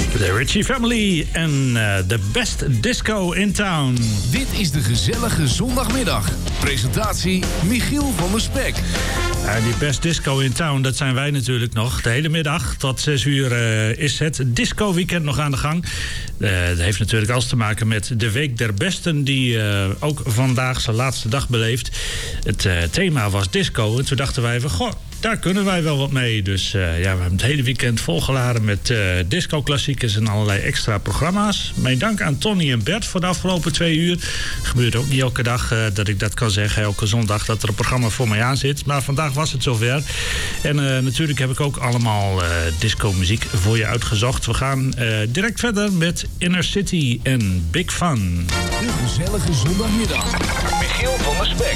De Ritchie Family en The Best Disco in Town. Dit is de gezellige zondagmiddag. Presentatie Michiel van der Spek. Die Best Disco in Town, dat zijn wij natuurlijk nog. De hele middag tot 6 uur is het Disco Weekend nog aan de gang. Dat heeft natuurlijk alles te maken met de Week der Besten, die ook vandaag zijn laatste dag beleeft. Het thema was disco en toen dachten wij van, goh, daar kunnen wij wel wat mee. Dus we hebben het hele weekend volgeladen met disco-klassiekers en allerlei extra programma's. Mijn dank aan Tony en Bert voor de afgelopen 2 uur. Gebeurt ook niet elke dag dat ik dat kan zeggen, elke zondag, dat er een programma voor mij aan zit. Maar vandaag was het zover. En natuurlijk heb ik ook allemaal disco-muziek voor je uitgezocht. We gaan direct verder met Inner City en Big Fun. De gezellige zondagmiddag. Michiel van der Spek.